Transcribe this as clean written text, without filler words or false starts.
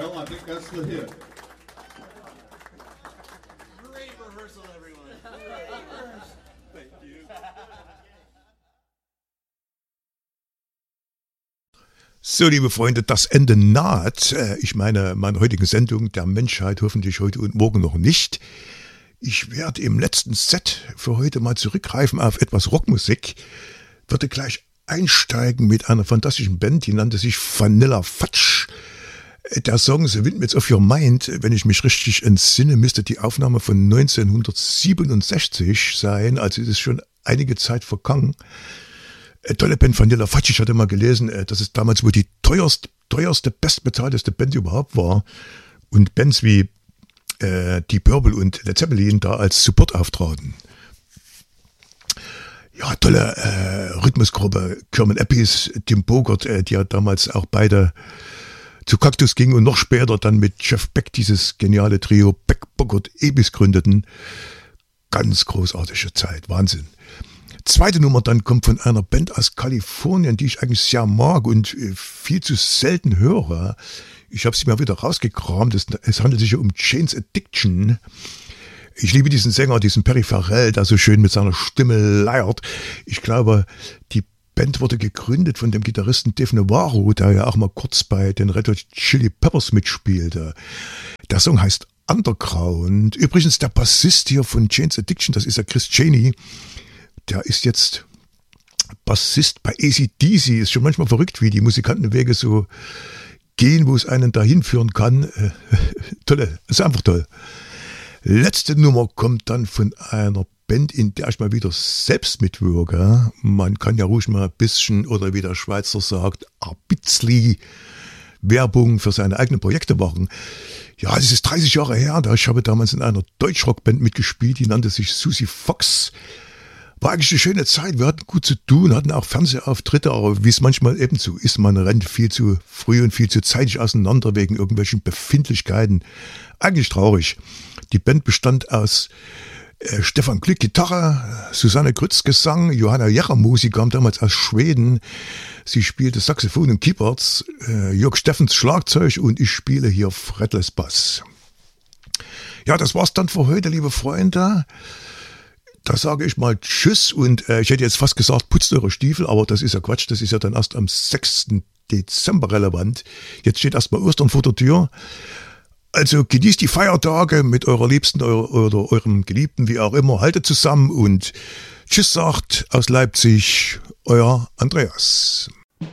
Well, I think that's the hit. Great rehearsal, everyone. Thank you. So, liebe Freunde, das Ende naht. Ich meine, meine heutige Sendung der Menschheit hoffentlich heute und morgen noch nicht. Ich werde im letzten Set für heute mal zurückgreifen auf etwas Rockmusik. Würde gleich einsteigen mit einer fantastischen Band, die nannte sich Vanilla Fudge. Der Song The Windmills of Your Mind, wenn ich mich richtig entsinne, müsste die Aufnahme von 1967 sein, also ist es schon einige Zeit vergangen. Tolle Band Vanilla Fudge, ich hatte mal gelesen, dass es damals wohl die teuerste, bestbezahlteste Band überhaupt war und Bands wie Deep Purple und Led Zeppelin da als Support auftraten. Ja, tolle Rhythmusgruppe, Kermit Eppis, Tim Bogert, die ja damals auch beide zu Cactus gingen und noch später dann mit Jeff Beck dieses geniale Trio Beck, Bogert, Eppis gründeten. Ganz großartige Zeit, Wahnsinn. Zweite Nummer dann kommt von einer Band aus Kalifornien, die ich eigentlich sehr mag und viel zu selten höre. Ich habe sie mal wieder rausgekramt. Es handelt sich um Jane's Addiction. Ich liebe diesen Sänger, diesen Perry Farrell, der so schön mit seiner Stimme leiert. Ich glaube, die Band wurde gegründet von dem Gitarristen Dave Navarro, der ja auch mal kurz bei den Red Hot Chili Peppers mitspielte. Der Song heißt Underground. Übrigens der Bassist hier von Jane's Addiction, das ist ja Chris Chaney. Der ist jetzt Bassist bei AC/DC. Ist schon manchmal verrückt, wie die Musikantenwege so gehen, wo es einen dahin führen kann. Tolle, ist einfach toll. Letzte Nummer kommt dann von einer Band, in der ich mal wieder selbst mitwirke. Man kann ja ruhig mal ein bisschen, oder wie der Schweizer sagt, ein bisschen Werbung für seine eigenen Projekte machen. Ja, das ist 30 Jahre her. Ich habe damals in einer Deutschrockband mitgespielt, die nannte sich Susie Fox. War eigentlich eine schöne Zeit, wir hatten gut zu tun, hatten auch Fernsehauftritte, aber wie es manchmal eben so ist, man rennt viel zu früh und viel zu zeitig auseinander wegen irgendwelchen Befindlichkeiten. Eigentlich traurig. Die Band bestand aus Stefan Glück Gitarre, Susanne Grütz Gesang, Johanna Jeramo, sie kam damals aus Schweden, sie spielte Saxophon und Keyboards, Jörg Steffens Schlagzeug und ich spiele hier Fretless Bass. Ja, das war's dann für heute, liebe Freunde. Da sage ich mal Tschüss und ich hätte jetzt fast gesagt, putzt eure Stiefel, aber das ist ja Quatsch, das ist ja dann erst am 6. Dezember relevant. Jetzt steht erstmal Ostern vor der Tür. Also genießt die Feiertage mit eurer Liebsten oder eurem Geliebten, wie auch immer, haltet zusammen und Tschüss sagt aus Leipzig, euer Andreas.